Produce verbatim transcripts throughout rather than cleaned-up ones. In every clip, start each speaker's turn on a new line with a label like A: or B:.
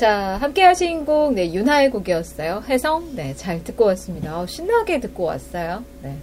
A: 자, 함께 하신 곡, 네, 윤하의 곡이었어요. 혜성, 네, 잘 듣고 왔습니다. 어, 신나게 듣고 왔어요. 네.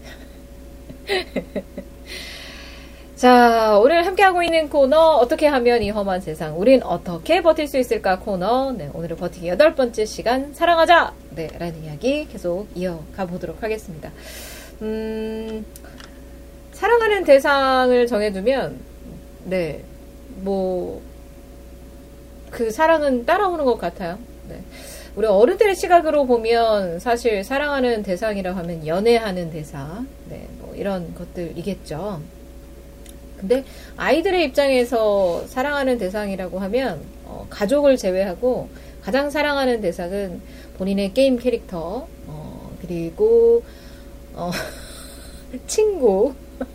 A: 자, 오늘 함께하고 있는 코너, 어떻게 하면 이 험한 세상, 우린 어떻게 버틸 수 있을까 코너, 네, 오늘은 버티기 여덟 번째 시간, 사랑하자! 네, 라는 이야기 계속 이어가 보도록 하겠습니다. 음, 사랑하는 대상을 정해두면, 네, 뭐, 그 사랑은 따라오는 것 같아요. 네. 우리 어른들의 시각으로 보면 사실 사랑하는 대상이라고 하면 연애하는 대상, 네, 뭐 이런 것들이겠죠. 근데 아이들의 입장에서 사랑하는 대상이라고 하면 어, 가족을 제외하고 가장 사랑하는 대상은 본인의 게임 캐릭터, 어, 그리고 어, 친구,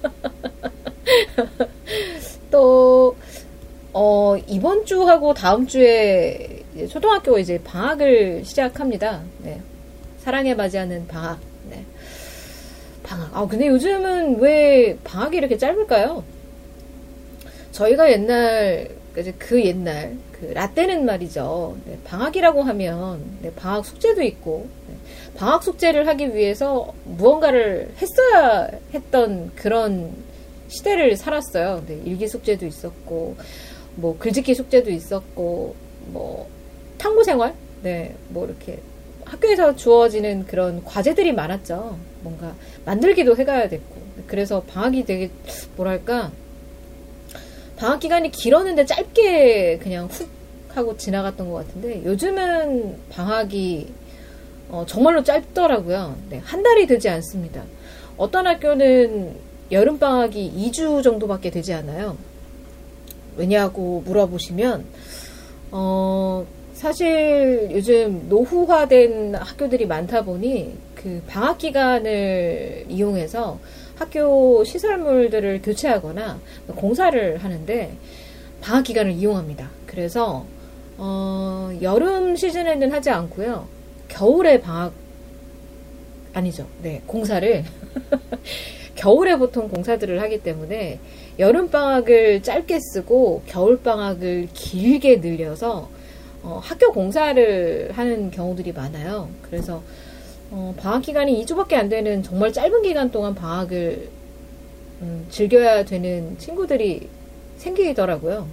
A: 또 어, 이번 주하고 다음 주에 초등학교 이제 방학을 시작합니다. 네. 사랑에 맞이하는 방학. 네. 방학. 아, 근데 요즘은 왜 방학이 이렇게 짧을까요? 저희가 옛날, 그 옛날, 그, 라떼는 말이죠. 네. 방학이라고 하면, 네. 방학 숙제도 있고, 네. 방학 숙제를 하기 위해서 무언가를 했어야 했던 그런 시대를 살았어요. 네. 일기 숙제도 있었고, 뭐 글짓기 숙제도 있었고, 뭐 탐구 생활, 네, 뭐 이렇게 학교에서 주어지는 그런 과제들이 많았죠. 뭔가 만들기도 해가야 됐고, 그래서 방학이 되게 뭐랄까, 방학 기간이 길었는데 짧게 그냥 훅 하고 지나갔던 것 같은데, 요즘은 방학이 어, 정말로 짧더라고요. 네, 한 달이 되지 않습니다. 어떤 학교는 여름 방학이 이 주 정도밖에 되지 않아요. 왜냐고 물어보시면, 어, 사실 요즘 노후화된 학교들이 많다 보니 그 방학 기간을 이용해서 학교 시설물들을 교체하거나 공사를 하는데 방학 기간을 이용합니다. 그래서, 어, 여름 시즌에는 하지 않고요. 겨울에 방학, 아니죠. 네, 공사를. 겨울에 보통 공사들을 하기 때문에 여름방학을 짧게 쓰고 겨울방학을 길게 늘려서 어, 학교 공사를 하는 경우들이 많아요. 그래서 어, 방학 기간이 이 주밖에 안 되는 정말 짧은 기간 동안 방학을 음, 즐겨야 되는 친구들이 생기더라고요.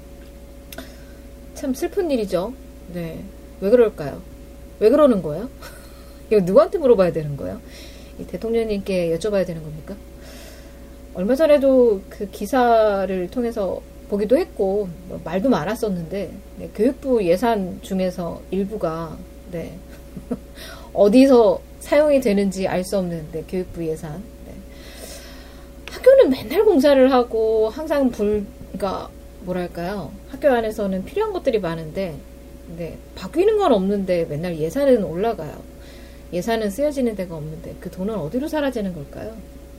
A: 참 슬픈 일이죠. 네, 왜 그럴까요? 왜 그러는 거예요? 이거 누구한테 물어봐야 되는 거예요? 이 대통령님께 여쭤봐야 되는 겁니까? 얼마 전에도 그 기사를 통해서 보기도 했고, 뭐 말도 많았었는데, 네, 교육부 예산 중에서 일부가, 네, 어디서 사용이 되는지 알 수 없는, 네, 교육부 예산. 네. 학교는 맨날 공사를 하고, 항상 불, 그러니까, 뭐랄까요. 학교 안에서는 필요한 것들이 많은데, 네, 바뀌는 건 없는데 맨날 예산은 올라가요. 예산은 쓰여지는 데가 없는데 그 돈은 어디로 사라지는 걸까요?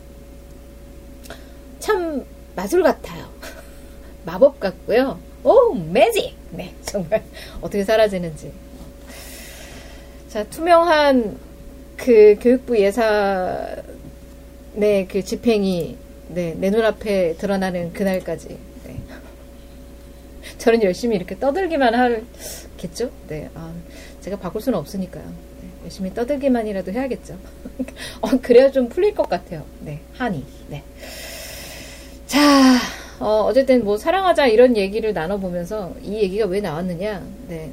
A: 참 마술 같아요. 마법 같고요. 오, 매직! 네, 정말 어떻게 사라지는지. 자, 투명한 그 교육부 예산의 그 집행이 네, 내 눈앞에 드러나는 그날까지 네. 저는 열심히 이렇게 떠들기만 하겠죠? 네, 아, 제가 바꿀 수는 없으니까요. 열심히 떠들기만이라도 해야겠죠. 어, 그래야 좀 풀릴 것 같아요. 네, 한이. 네. 자, 어, 어쨌든 뭐 사랑하자 이런 얘기를 나눠보면서 이 얘기가 왜 나왔느냐. 네.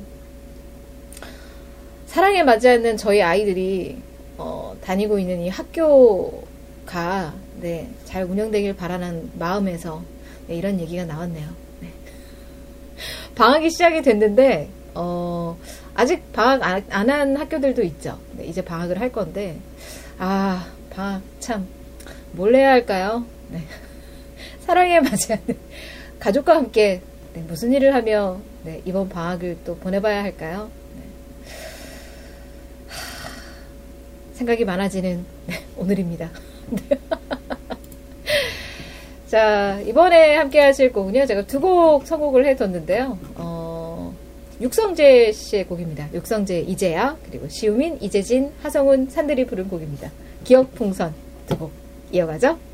A: 사랑에 맞이하는 저희 아이들이 어, 다니고 있는 이 학교가 네, 잘 운영되길 바라는 마음에서 네, 이런 얘기가 나왔네요. 네. 방학이 시작이 됐는데 어, 아직 방학 안 한 학교들도 있죠. 네, 이제 방학을 할 건데, 아, 방학 참, 뭘 해야 할까요? 네. 사랑에 맞이하는 가족과 함께 네, 무슨 일을 하며 네, 이번 방학을 또 보내봐야 할까요? 네. 하, 생각이 많아지는 네, 오늘입니다. 자, 이번에 함께 하실 곡은요, 제가 두 곡 선곡을 해뒀는데요. 어, 육성재 씨의 곡입니다. 육성재, 이재야, 그리고 시우민, 이재진, 하성운, 산들이 부른 곡입니다. 기억풍선 두 곡 이어가죠.